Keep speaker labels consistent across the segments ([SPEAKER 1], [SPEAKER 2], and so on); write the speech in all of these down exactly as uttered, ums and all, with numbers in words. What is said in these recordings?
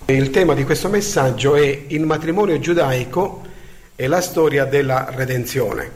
[SPEAKER 1] Il tema di questo messaggio è il matrimonio giudaico e la storia della redenzione.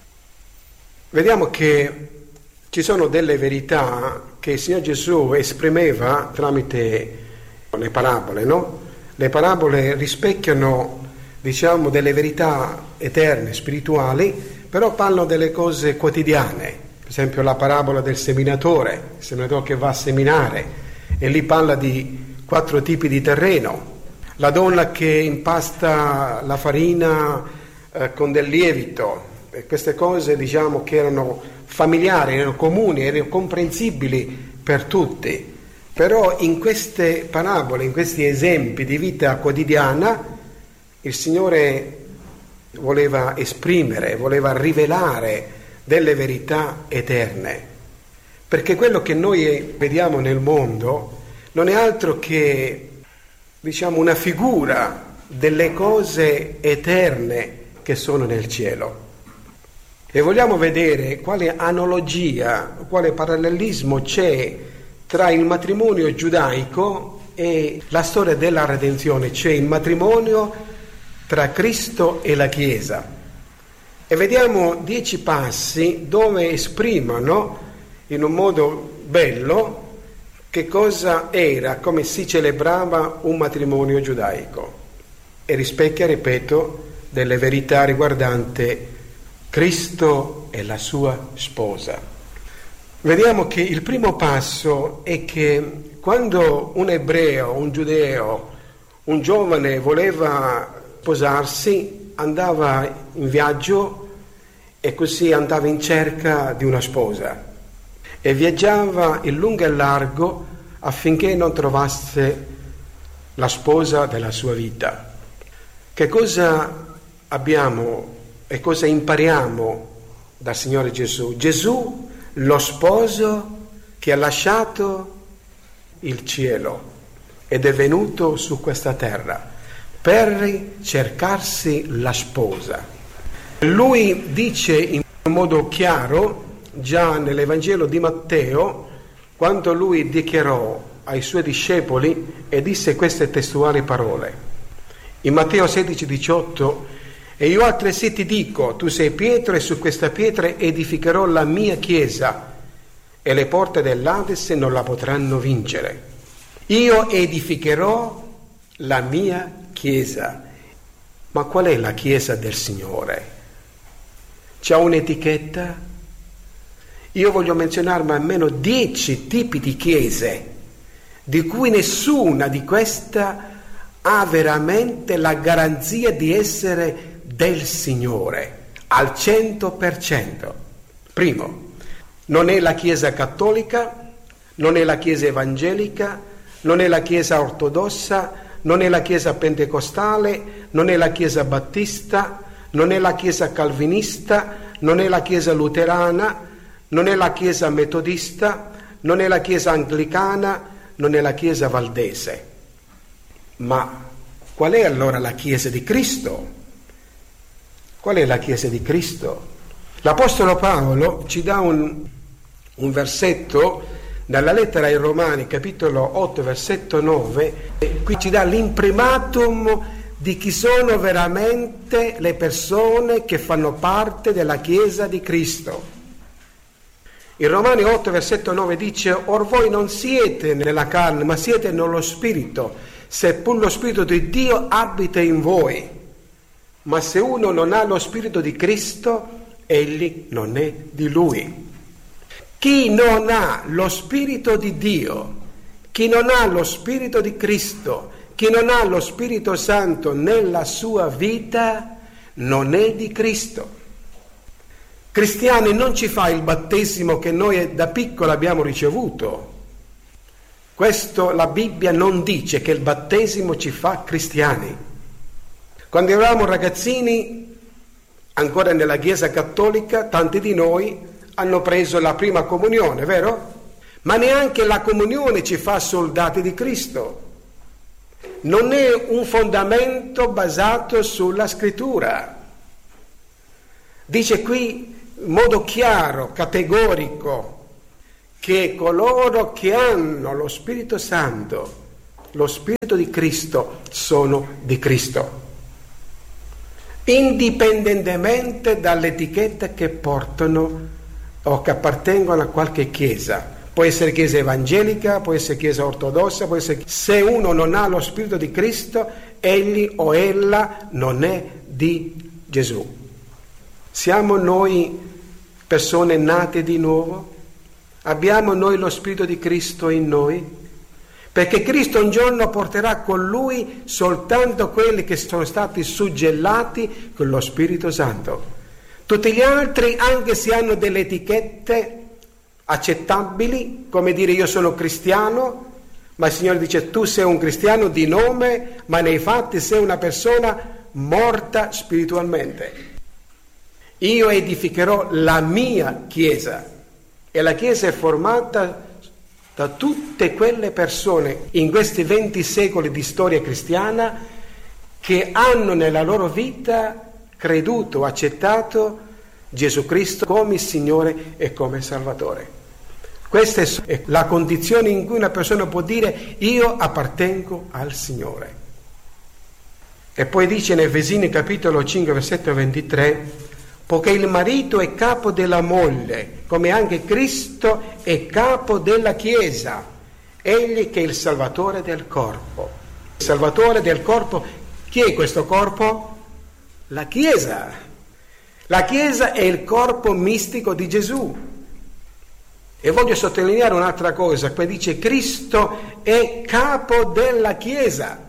[SPEAKER 1] Vediamo che ci sono delle verità che il Signore Gesù esprimeva tramite le parabole, no? Le parabole rispecchiano, diciamo, delle verità eterne, spirituali, però parlano delle cose quotidiane. Per esempio la parabola del seminatore, il seminatore che va a seminare, e lì parla di quattro tipi di terreno. La donna che impasta la farina eh, con del lievito, e queste cose, diciamo, che erano familiari, erano comuni, erano comprensibili per tutti. Però in queste parabole, in questi esempi di vita quotidiana, il Signore voleva esprimere, voleva rivelare delle verità eterne. Perché quello che noi vediamo nel mondo non è altro che, diciamo, una figura delle cose eterne che sono nel cielo. E vogliamo vedere quale analogia, quale parallelismo c'è tra il matrimonio giudaico e la storia della redenzione. C'è il matrimonio tra Cristo e la Chiesa. E vediamo dieci passi dove esprimono in un modo bello che cosa era, come si celebrava un matrimonio giudaico, e rispecchia, ripeto, delle verità riguardanti Cristo e la sua sposa. Vediamo che il primo passo è che quando un ebreo, un giudeo, un giovane voleva sposarsi, andava in viaggio e così andava in cerca di una sposa. E viaggiava in lungo e largo affinché non trovasse la sposa della sua vita. Che cosa abbiamo e cosa impariamo dal Signore Gesù? Gesù, lo sposo che ha lasciato il cielo ed è venuto su questa terra per cercarsi la sposa. Lui dice in modo chiaro, già nell'Evangelo di Matteo, quando lui dichiarò ai suoi discepoli e disse queste testuali parole. In Matteo sedici diciotto: e io altresì ti dico, tu sei Pietro e su questa pietra edificherò la mia chiesa e le porte dell'Ades non la potranno vincere. Io edificherò la mia chiesa. Ma qual è la chiesa del Signore? C'ha un'etichetta? Io voglio menzionare almeno dieci tipi di chiese, di cui nessuna di queste ha veramente la garanzia di essere del Signore, al cento per cento. Primo, non è la Chiesa cattolica, non è la Chiesa evangelica, non è la Chiesa ortodossa, non è la Chiesa pentecostale, non è la Chiesa battista, non è la Chiesa calvinista, non è la Chiesa luterana, non è la Chiesa metodista, non è la Chiesa anglicana, non è la Chiesa valdese. Ma qual è allora la Chiesa di Cristo? Qual è la Chiesa di Cristo? L'Apostolo Paolo ci dà un, un versetto dalla lettera ai Romani, capitolo otto, versetto nove, e qui ci dà l'imprimatum di chi sono veramente le persone che fanno parte della Chiesa di Cristo. In Romani otto, versetto nove dice: or voi non siete nella carne, ma siete nello Spirito, seppur lo Spirito di Dio abita in voi. Ma se uno non ha lo Spirito di Cristo, egli non è di Lui. Chi non ha lo Spirito di Dio, chi non ha lo Spirito di Cristo, chi non ha lo Spirito Santo nella sua vita, non è di Cristo. Cristiani, non ci fa il battesimo che noi da piccolo abbiamo ricevuto. Questo la Bibbia non dice che il battesimo ci fa cristiani. Quando eravamo ragazzini, ancora nella Chiesa cattolica, tanti di noi hanno preso la prima comunione, vero? Ma neanche la comunione ci fa soldati di Cristo. Non è un fondamento basato sulla Scrittura. Dice qui in modo chiaro, categorico, che coloro che hanno lo Spirito Santo, lo Spirito di Cristo sono di Cristo, indipendentemente dall'etichetta che portano o che appartengono a qualche chiesa. Può essere chiesa evangelica, può essere chiesa ortodossa, può essere... Se uno non ha lo Spirito di Cristo, egli o ella non è di Gesù. Siamo noi persone nate di nuovo? Abbiamo noi lo Spirito di Cristo in noi? Perché Cristo un giorno porterà con Lui soltanto quelli che sono stati suggellati con lo Spirito Santo. Tutti gli altri, anche se hanno delle etichette accettabili, come dire io sono cristiano, ma il Signore dice tu sei un cristiano di nome, ma nei fatti sei una persona morta spiritualmente. Io edificherò la mia Chiesa, e la Chiesa è formata da tutte quelle persone in questi venti secoli di storia cristiana che hanno nella loro vita creduto, accettato Gesù Cristo come Signore e come Salvatore. Questa è la condizione in cui una persona può dire io appartengo al Signore. E poi dice in Efesini capitolo cinque versetto ventitré, poiché il marito è capo della moglie, come anche Cristo è capo della Chiesa, egli che è il Salvatore del corpo. Il Salvatore del corpo, chi è questo corpo? La Chiesa. La Chiesa è il corpo mistico di Gesù. E voglio sottolineare un'altra cosa, poi dice Cristo è capo della Chiesa.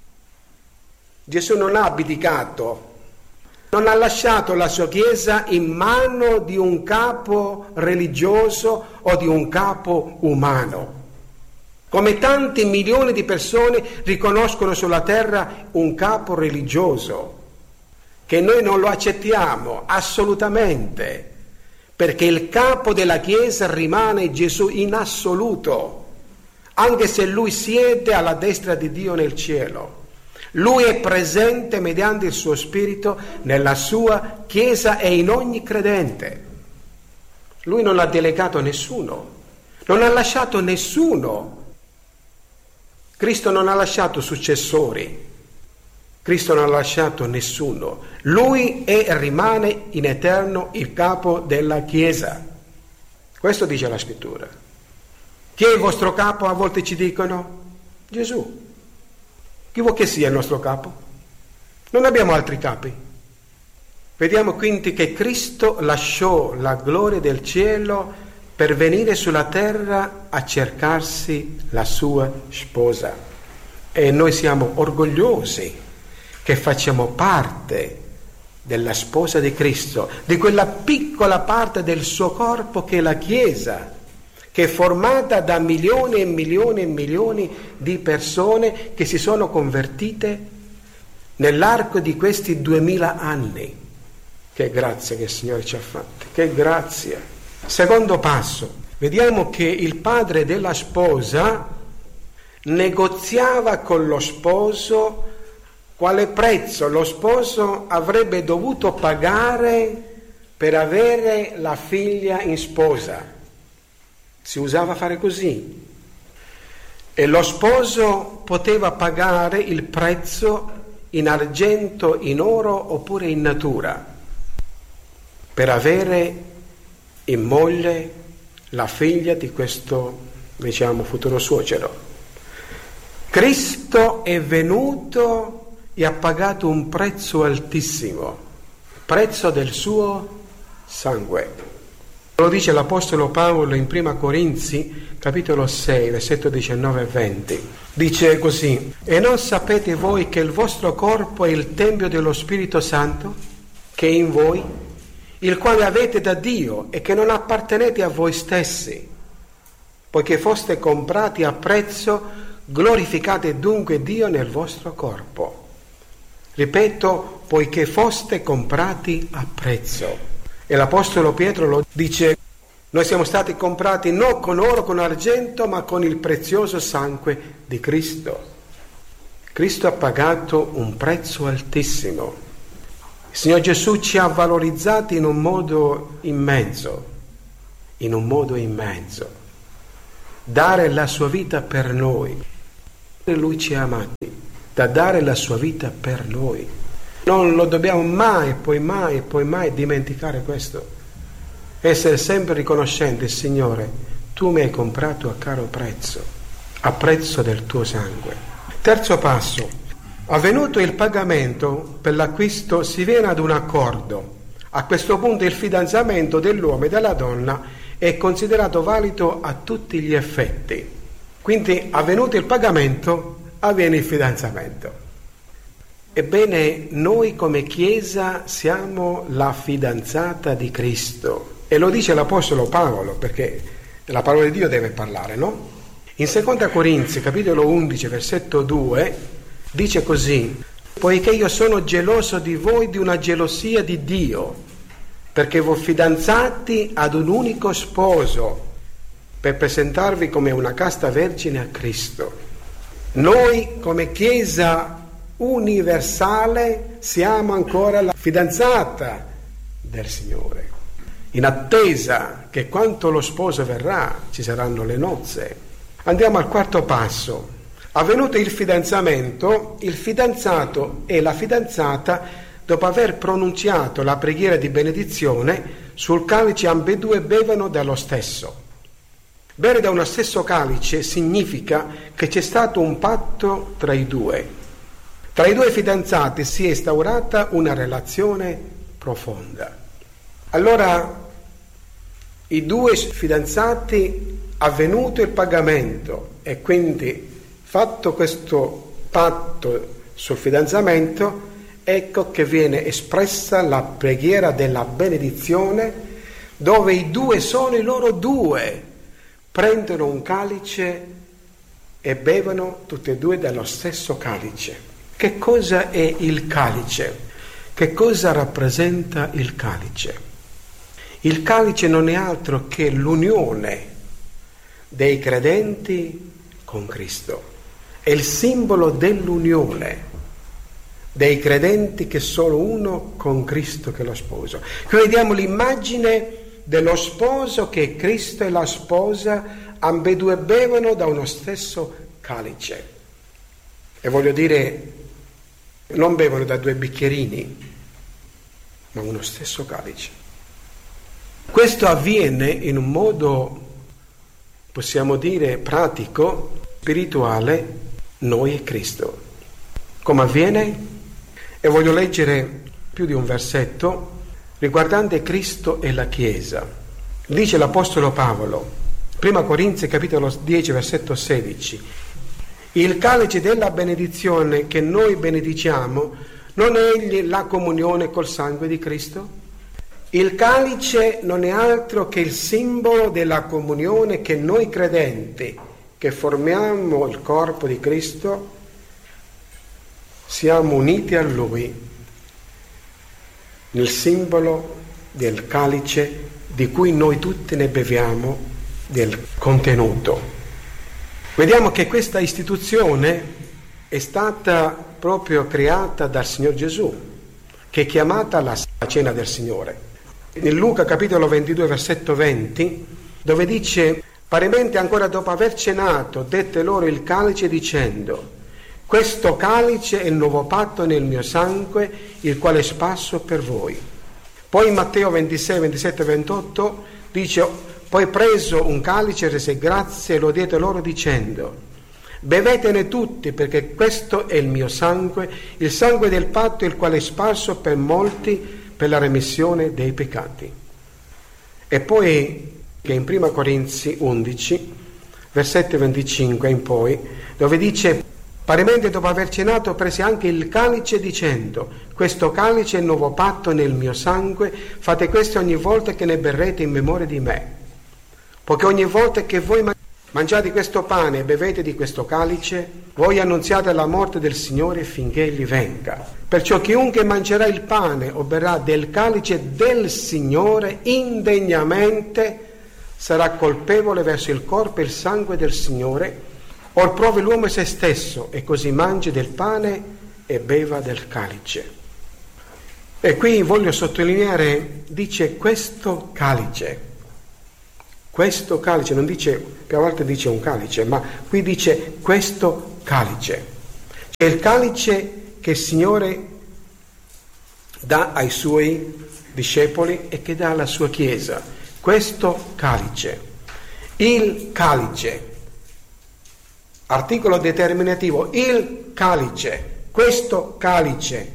[SPEAKER 1] Gesù non ha abdicato, non ha lasciato la sua Chiesa in mano di un capo religioso o di un capo umano. Come tanti milioni di persone riconoscono sulla terra un capo religioso, che noi non lo accettiamo assolutamente, perché il capo della Chiesa rimane Gesù in assoluto, anche se Lui siede alla destra di Dio nel cielo. Lui è presente mediante il suo Spirito nella sua Chiesa e in ogni credente. Lui non ha delegato nessuno, non ha lasciato nessuno. Cristo non ha lasciato successori, Cristo non ha lasciato nessuno. Lui è e rimane in eterno il capo della Chiesa. Questo dice la Scrittura. Chi è il vostro capo? A volte ci dicono Gesù. Chi vuoi che sia il nostro capo? Non abbiamo altri capi. Vediamo quindi che Cristo lasciò la gloria del cielo per venire sulla terra a cercarsi la sua sposa. E noi siamo orgogliosi che facciamo parte della sposa di Cristo, di quella piccola parte del suo corpo che è la Chiesa, che è formata da milioni e milioni e milioni di persone che si sono convertite nell'arco di questi duemila anni. Che grazia che il Signore ci ha fatto, che grazia. Secondo passo, vediamo che il padre della sposa negoziava con lo sposo quale prezzo lo sposo avrebbe dovuto pagare per avere la figlia in sposa. Si usava fare così. E lo sposo poteva pagare il prezzo in argento, in oro oppure in natura per avere in moglie la figlia di questo, diciamo, futuro suocero. Cristo è venuto e ha pagato un prezzo altissimo, prezzo del suo sangue. Lo dice l'Apostolo Paolo in Prima Corinzi, capitolo sei, versetto diciannove e venti. Dice così: e non sapete voi che il vostro corpo è il tempio dello Spirito Santo, che è in voi, il quale avete da Dio e che non appartenete a voi stessi, poiché foste comprati a prezzo, glorificate dunque Dio nel vostro corpo. Ripeto, poiché foste comprati a prezzo. E l'Apostolo Pietro lo dice: noi siamo stati comprati non con oro, con argento, ma con il prezioso sangue di Cristo. Cristo ha pagato un prezzo altissimo. Il Signore Gesù ci ha valorizzati in un modo immenso, in un modo immenso. Dare la sua vita per noi. Lui ci ha amati, da dare la sua vita per noi. Non lo dobbiamo mai, poi mai, poi mai dimenticare questo. Essere sempre riconoscenti, Signore, tu mi hai comprato a caro prezzo, a prezzo del tuo sangue. Terzo passo, avvenuto il pagamento per l'acquisto, si viene ad un accordo. A questo punto il fidanzamento dell'uomo e della donna è considerato valido a tutti gli effetti. Quindi, avvenuto il pagamento, avviene il fidanzamento. Ebbene, noi come Chiesa siamo la fidanzata di Cristo. E lo dice l'Apostolo Paolo, perché la parola di Dio deve parlare, no? In seconda Corinzi, capitolo undici, versetto due, dice così: poiché io sono geloso di voi di una gelosia di Dio, perché voi fidanzati ad un unico sposo, per presentarvi come una casta vergine a Cristo. Noi come Chiesa universale siamo ancora la fidanzata del Signore, in attesa che quando lo sposo verrà ci saranno le nozze. Andiamo al quarto passo. Avvenuto il fidanzamento, il fidanzato e la fidanzata, dopo aver pronunciato la preghiera di benedizione, sul calice ambedue bevono dallo stesso. Bere da uno stesso calice significa che c'è stato un patto tra i due. Tra i due fidanzati si è instaurata una relazione profonda. Allora, i due fidanzati, avvenuto il pagamento e quindi fatto questo patto sul fidanzamento, ecco che viene espressa la preghiera della benedizione, dove i due sono i loro due, prendono un calice e bevono tutti e due dallo stesso calice. Che cosa è il calice? Che cosa rappresenta il calice? Il calice non è altro che l'unione dei credenti con Cristo. È il simbolo dell'unione dei credenti che sono uno con Cristo che è lo sposo. Qui vediamo l'immagine dello sposo che è Cristo e la sposa, ambedue bevono da uno stesso calice. E voglio dire, non bevono da due bicchierini, ma uno stesso calice. Questo avviene in un modo, possiamo dire, pratico, spirituale, noi e Cristo. Come avviene? E voglio leggere più di un versetto riguardante Cristo e la Chiesa. Dice l'Apostolo Paolo, prima Corinzi capitolo dieci versetto sedici: il calice della benedizione che noi benediciamo non è egli la comunione col sangue di Cristo? Il calice non è altro che il simbolo della comunione che noi credenti, che formiamo il corpo di Cristo, siamo uniti a Lui nel simbolo del calice di cui noi tutti ne beviamo del contenuto. Vediamo che questa istituzione è stata proprio creata dal Signor Gesù, che è chiamata la cena del Signore. In Luca capitolo ventidue versetto venti, dove dice: parimenti ancora dopo aver cenato dette loro il calice dicendo: questo calice è il nuovo patto nel mio sangue, il quale sparso per voi. Poi in Matteo ventisei ventisette ventotto dice: poi preso un calice rese grazie e lo diede loro dicendo: bevetene tutti, perché questo è il mio sangue, il sangue del patto, il quale è sparso per molti per la remissione dei peccati. E poi che in prima Corinzi undici versetto venticinque in poi, dove dice: parimenti dopo aver cenato prese anche il calice dicendo: questo calice è il nuovo patto nel mio sangue, fate questo ogni volta che ne berrete in memoria di me. Poiché ogni volta che voi mangiate questo pane e bevete di questo calice, voi annunziate la morte del Signore finché Egli venga. Perciò chiunque mangerà il pane o berrà del calice del Signore indegnamente sarà colpevole verso il corpo e il sangue del Signore. Or provi l'uomo se stesso e così mangi del pane e beva del calice. E qui voglio sottolineare, dice questo calice. Questo calice, non dice, più a volte dice un calice, ma qui dice questo calice. C'è il calice che il Signore dà ai Suoi discepoli e che dà alla Sua Chiesa. Questo calice. Il calice. Articolo determinativo. Il calice. Questo calice.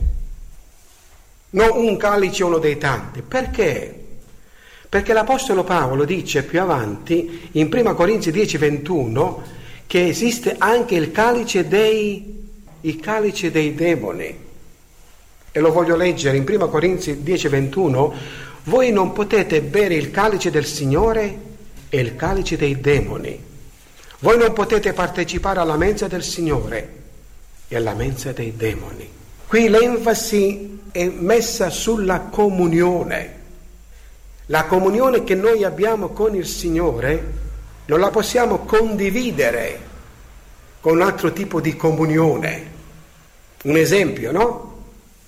[SPEAKER 1] Non un calice, uno dei tanti. Perché? Perché l'Apostolo Paolo dice più avanti, in prima Corinzi dieci ventuno, che esiste anche il calice dei, il calice dei demoni. E lo voglio leggere in prima Corinzi dieci ventuno. Voi non potete bere il calice del Signore e il calice dei demoni. Voi non potete partecipare alla mensa del Signore e alla mensa dei demoni. Qui l'enfasi è messa sulla comunione. La comunione che noi abbiamo con il Signore non la possiamo condividere con un altro tipo di comunione. Un esempio, no?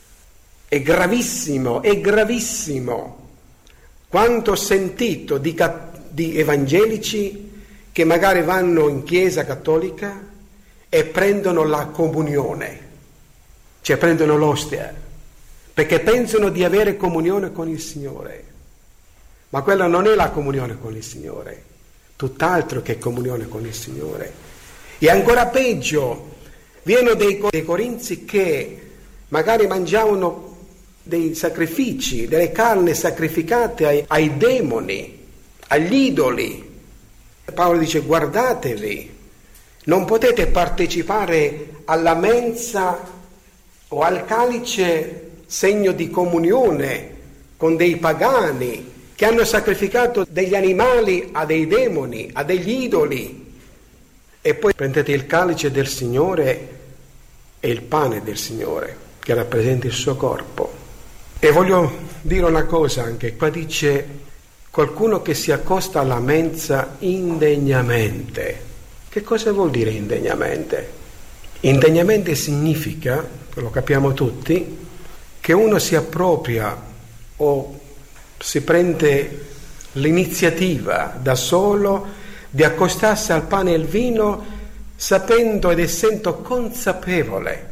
[SPEAKER 1] È gravissimo, è gravissimo quanto ho sentito di, di evangelici che magari vanno in chiesa cattolica e prendono la comunione, cioè prendono l'ostia, perché pensano di avere comunione con il Signore. Ma quella non è la comunione con il Signore, tutt'altro che comunione con il Signore. E ancora peggio, vieno dei, dei corinzi che magari mangiavano dei sacrifici, delle carni sacrificate ai, ai demoni, agli idoli. Paolo dice: guardatevi, non potete partecipare alla mensa o al calice, segno di comunione con dei pagani che hanno sacrificato degli animali a dei demoni, a degli idoli, e poi prendete il calice del Signore e il pane del Signore che rappresenta il suo corpo. E voglio dire una cosa anche, qua dice qualcuno che si accosta alla mensa indegnamente. Che cosa vuol dire indegnamente? Indegnamente significa, lo capiamo tutti, che uno si appropria o si prende l'iniziativa da solo di accostarsi al pane e al vino sapendo ed essendo consapevole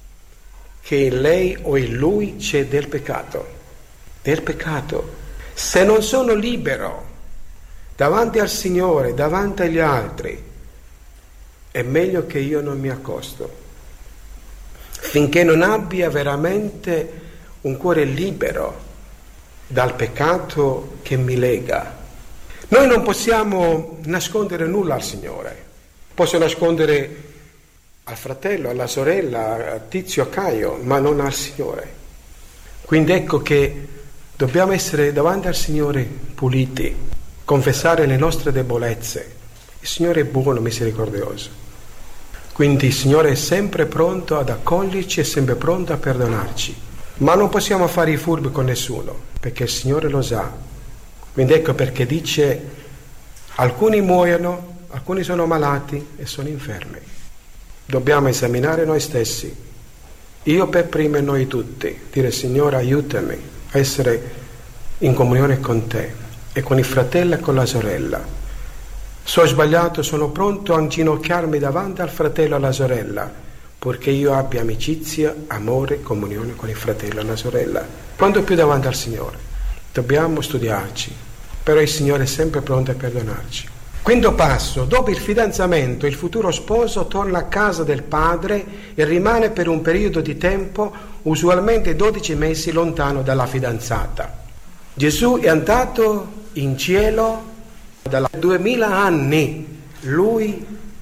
[SPEAKER 1] che in lei o in lui c'è del peccato, del peccato. Se non sono libero davanti al Signore, davanti agli altri, è meglio che io non mi accosto, finché non abbia veramente un cuore libero dal peccato che mi lega. Noi non possiamo nascondere nulla al Signore. Posso nascondere al fratello, alla sorella, a Tizio, a Caio, ma non al Signore. Quindi ecco che dobbiamo essere davanti al Signore puliti, confessare le nostre debolezze. Il Signore è buono, misericordioso. Quindi il Signore è sempre pronto ad accoglierci, è sempre pronto a perdonarci. Ma non possiamo fare i furbi con nessuno, perché il Signore lo sa. Quindi ecco perché dice: alcuni muoiono, alcuni sono malati e sono infermi. Dobbiamo esaminare noi stessi, io per primo e noi tutti, dire: Signore, aiutami a essere in comunione con te e con il fratello e con la sorella. Se ho sbagliato, sono pronto a inginocchiarmi davanti al fratello e alla sorella, purché io abbia amicizia, amore, comunione con il fratello e la sorella. Quanto più davanti al Signore. Dobbiamo studiarci, però il Signore è sempre pronto a perdonarci. Quinto passo: dopo il fidanzamento il futuro sposo torna a casa del padre e rimane per un periodo di tempo, usualmente dodici mesi, lontano dalla fidanzata. Gesù è andato in cielo da duemila anni, lui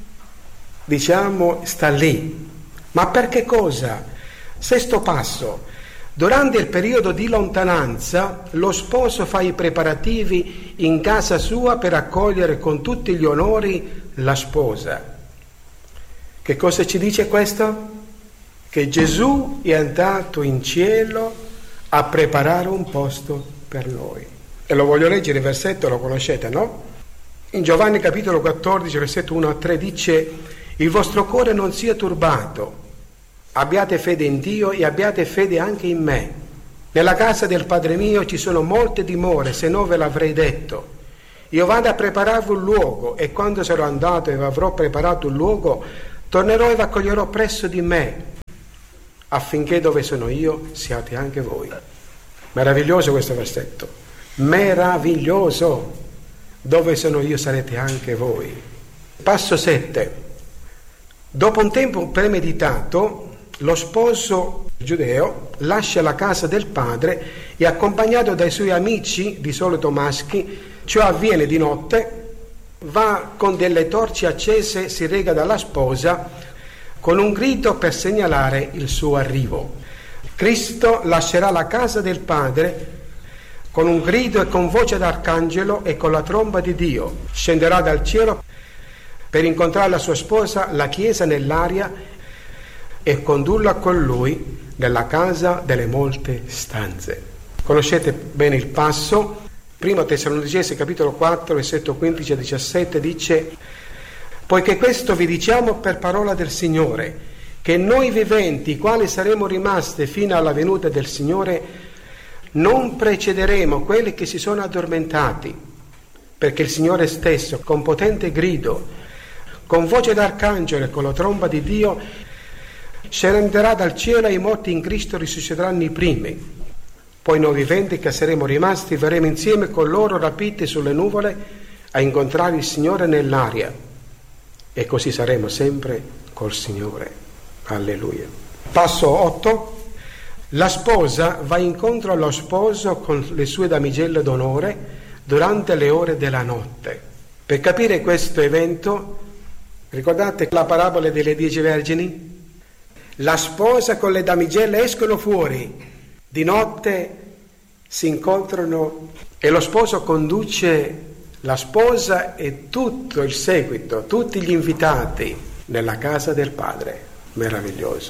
[SPEAKER 1] diciamo sta lì. Ma per che cosa? Sesto passo: durante il periodo di lontananza lo sposo fa i preparativi in casa sua per accogliere con tutti gli onori la sposa. Che cosa ci dice questo? Che Gesù è andato in cielo a preparare un posto per noi. E lo voglio leggere, il versetto lo conoscete, no? In Giovanni capitolo quattordici, versetto uno a tre dice: il vostro cuore non sia turbato, abbiate fede in Dio e abbiate fede anche in me. Nella casa del Padre mio ci sono molte dimore, se no ve l'avrei detto. Io vado a prepararvi un luogo, e quando sarò andato e avrò preparato un luogo, tornerò e vi accoglierò presso di me, affinché dove sono io siate anche voi. Meraviglioso questo versetto, meraviglioso, dove sono io sarete anche voi. Passo sette. Dopo un tempo premeditato, lo sposo giudeo lascia la casa del padre e, accompagnato dai suoi amici, di solito maschi, ciò avviene di notte, va con delle torce accese, si reca dalla sposa con un grido per segnalare il suo arrivo. Cristo lascerà la casa del padre con un grido e con voce d'arcangelo e con la tromba di Dio. Scenderà dal cielo per incontrare la sua sposa, la Chiesa, nell'aria e condurla con lui nella casa delle molte stanze. Conoscete bene il passo. Primo Tessalonicesi capitolo quattro, versetto quindici a diciassette dice: poiché questo vi diciamo per parola del Signore, che noi viventi, i quali saremo rimasti fino alla venuta del Signore, non precederemo quelli che si sono addormentati, perché il Signore stesso, con potente grido, con voce d'arcangelo e con la tromba di Dio, scenderà dal cielo e i morti in Cristo risusciteranno i primi. Poi noi viventi che saremo rimasti verremo insieme con loro rapiti sulle nuvole a incontrare il Signore nell'aria, e così saremo sempre col Signore. Alleluia. Passo otto. La sposa va incontro allo sposo con le sue damigelle d'onore durante le ore della notte. Per capire questo evento, ricordate la parabola delle dieci vergini? La sposa con le damigelle escono fuori, di notte si incontrano e lo sposo conduce la sposa e tutto il seguito, tutti gli invitati nella casa del padre. Meraviglioso.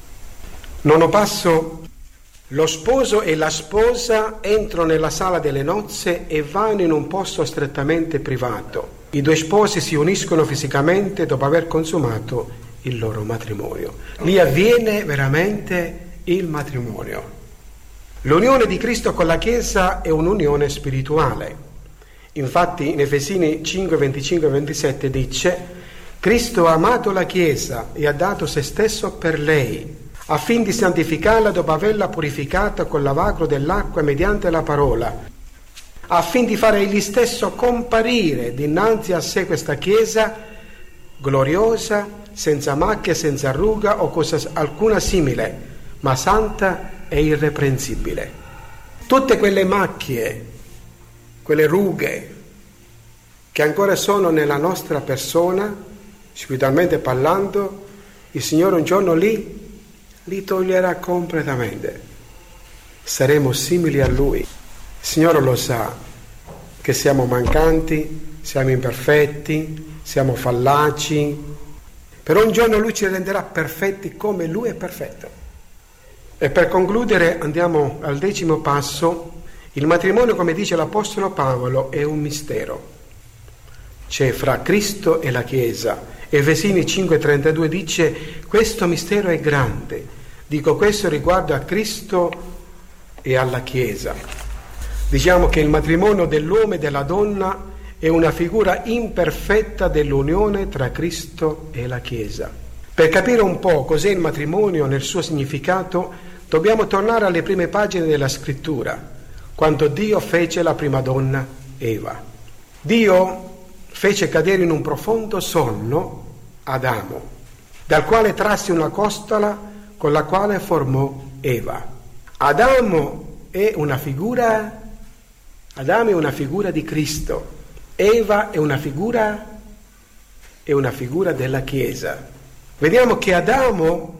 [SPEAKER 1] Nono passo. Lo sposo e la sposa entrano nella sala delle nozze e vanno in un posto strettamente privato. I due sposi si uniscono fisicamente dopo aver consumato il loro matrimonio. Lì avviene veramente il matrimonio. L'unione di Cristo con la Chiesa è un'unione spirituale. Infatti in Efesini cinque, venticinque e ventisette dice: Cristo ha amato la Chiesa e ha dato se stesso per lei, affin di santificarla dopo averla purificata col lavacro dell'acqua mediante la parola, affin di fare egli stesso comparire dinanzi a sé questa Chiesa gloriosa, senza macchia, senza ruga o cosa alcuna simile, ma santa e irreprensibile. Tutte quelle macchie, quelle rughe che ancora sono nella nostra persona, spiritualmente parlando, il Signore un giorno lì li toglierà completamente. Saremo simili a Lui. Il Signore lo sa che siamo mancanti, siamo imperfetti, siamo fallaci, però un giorno Lui ci renderà perfetti come Lui è perfetto. E per concludere andiamo al decimo passo. Il matrimonio, come dice l'Apostolo Paolo, è un mistero. C'è fra Cristo e la Chiesa. Efesini cinque trentadue dice: questo mistero è grande, dico questo riguardo a Cristo e alla Chiesa. Diciamo che il matrimonio dell'uomo e della donna è una figura imperfetta dell'unione tra Cristo e la Chiesa. Per capire un po' cos'è il matrimonio nel suo significato, dobbiamo tornare alle prime pagine della Scrittura, quando Dio fece la prima donna, Eva. Dio fece cadere in un profondo sonno Adamo, dal quale trasse una costola con la quale formò Eva. Adamo è una figura, Adamo è una figura di Cristo, Eva è una figura, è una figura della Chiesa. Vediamo che Adamo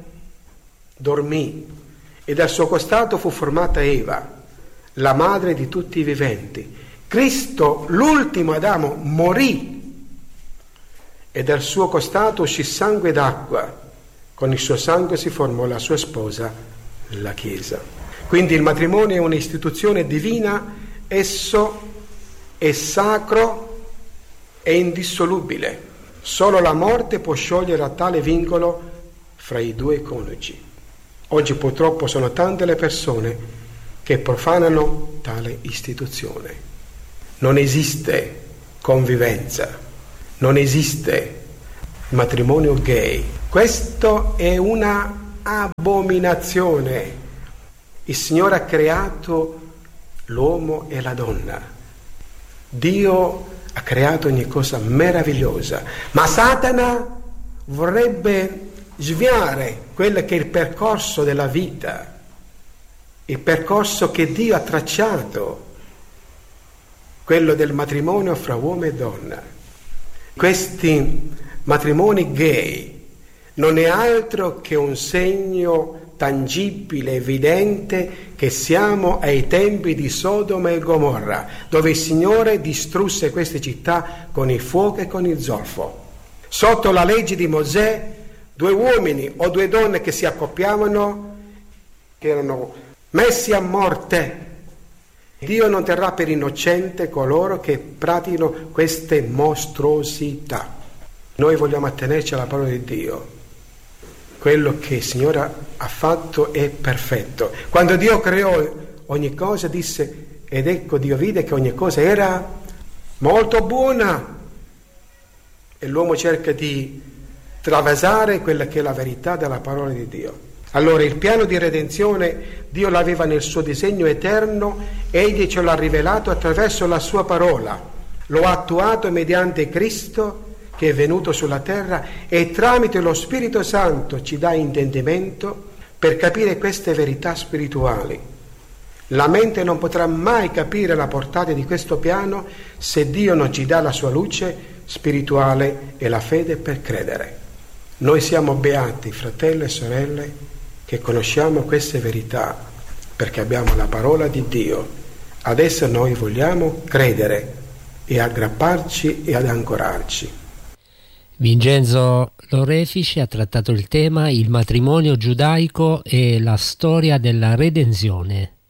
[SPEAKER 1] dormì e dal suo costato fu formata Eva, la madre di tutti i viventi. Cristo, l'ultimo Adamo, morì e dal suo costato uscì sangue d'acqua. Con il suo sangue si formò la sua sposa, la Chiesa. Quindi il matrimonio è un'istituzione divina, esso è sacro e indissolubile. Solo la morte può sciogliere a tale vincolo fra i due coniugi. Oggi purtroppo sono tante le persone che profanano tale istituzione. Non esiste convivenza, non esiste matrimonio gay, Questo è una abominazione. Il Signore ha creato l'uomo e la donna. Dio ha creato ogni cosa meravigliosa, ma Satana vorrebbe sviare quello che è il percorso della vita, il percorso che Dio ha tracciato, quello del matrimonio fra uomo e donna. Questi matrimoni gay non è altro che un segno tangibile, evidente, che siamo ai tempi di Sodoma e Gomorra, dove il Signore distrusse queste città con il fuoco e con il zolfo. Sotto la legge di Mosè, due uomini o due donne che si accoppiavano, che erano messi a morte. Dio non terrà per innocente coloro che praticano queste mostruosità. Noi vogliamo attenerci alla parola di Dio. Quello che il Signore ha fatto è perfetto. Quando Dio creò ogni cosa disse, ed ecco Dio vide che ogni cosa era molto buona, e l'uomo cerca di travasare quella che è la verità della parola di Dio. Allora il piano di redenzione Dio l'aveva nel suo disegno eterno, egli ce l'ha rivelato attraverso la sua parola, lo ha attuato mediante Cristo che è venuto sulla terra, e tramite lo Spirito Santo ci dà intendimento per capire queste verità spirituali. La mente non potrà mai capire la portata di questo piano se Dio non ci dà la sua luce spirituale e la fede per credere. Noi siamo beati, fratelli e sorelle, che conosciamo queste verità perché abbiamo la parola di Dio. Adesso noi vogliamo credere e aggrapparci e ad ancorarci.
[SPEAKER 2] Vincenzo Lorefice ha trattato il tema il matrimonio giudaico e la storia della redenzione.